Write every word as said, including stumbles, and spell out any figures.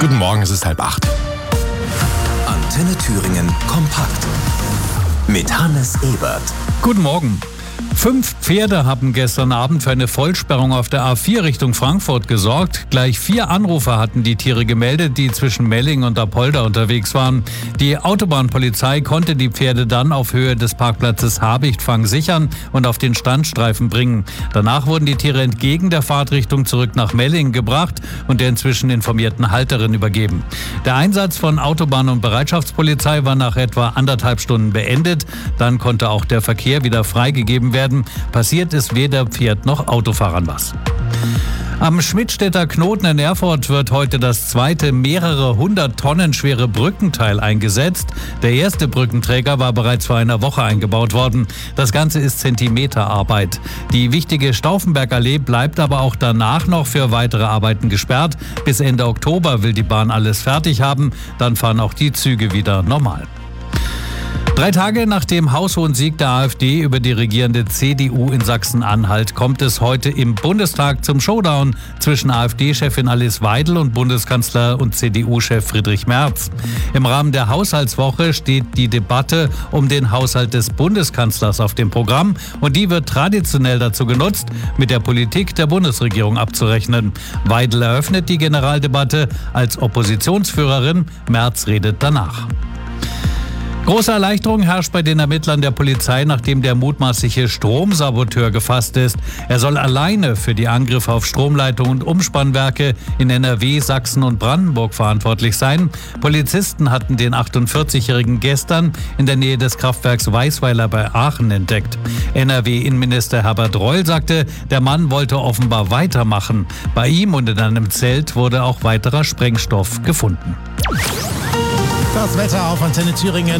Guten Morgen, es ist halb acht. Antenne Thüringen kompakt mit Hannes Ebert. Guten Morgen. Fünf Pferde haben gestern Abend für eine Vollsperrung auf der A vier Richtung Frankfurt gesorgt. Gleich vier Anrufer hatten die Tiere gemeldet, die zwischen Melling und Apolda unterwegs waren. Die Autobahnpolizei konnte die Pferde dann auf Höhe des Parkplatzes Habichtfang sichern und auf den Standstreifen bringen. Danach wurden die Tiere entgegen der Fahrtrichtung zurück nach Melling gebracht und der inzwischen informierten Halterin übergeben. Der Einsatz von Autobahn- und Bereitschaftspolizei war nach etwa anderthalb Stunden beendet. Dann konnte auch der Verkehr wieder freigegeben werden. Passiert ist weder Pferd noch Autofahrern was. Am Schmidtstädter Knoten in Erfurt wird heute das zweite mehrere hundert Tonnen schwere Brückenteil eingesetzt. Der erste Brückenträger war bereits vor einer Woche eingebaut worden. Das Ganze ist Zentimeterarbeit. Die wichtige Stauffenbergallee bleibt aber auch danach noch für weitere Arbeiten gesperrt. Bis Ende Oktober will die Bahn alles fertig haben. Dann fahren auch die Züge wieder normal. Drei Tage nach dem haushohen Sieg der AfD über die regierende C D U in Sachsen-Anhalt kommt es heute im Bundestag zum Showdown zwischen AfD-Chefin Alice Weidel und Bundeskanzler und C D U-Chef Friedrich Merz. Im Rahmen der Haushaltswoche steht die Debatte um den Haushalt des Bundeskanzlers auf dem Programm und die wird traditionell dazu genutzt, mit der Politik der Bundesregierung abzurechnen. Weidel eröffnet die Generaldebatte als Oppositionsführerin, Merz redet danach. Große Erleichterung herrscht bei den Ermittlern der Polizei, nachdem der mutmaßliche Stromsaboteur gefasst ist. Er soll alleine für die Angriffe auf Stromleitungen und Umspannwerke in N R W, Sachsen und Brandenburg verantwortlich sein. Polizisten hatten den achtundvierzigjährigen gestern in der Nähe des Kraftwerks Weißweiler bei Aachen entdeckt. N R W-Innenminister Herbert Reul sagte, der Mann wollte offenbar weitermachen. Bei ihm und in einem Zelt wurde auch weiterer Sprengstoff gefunden. Das Wetter auf Antenne Thüringen.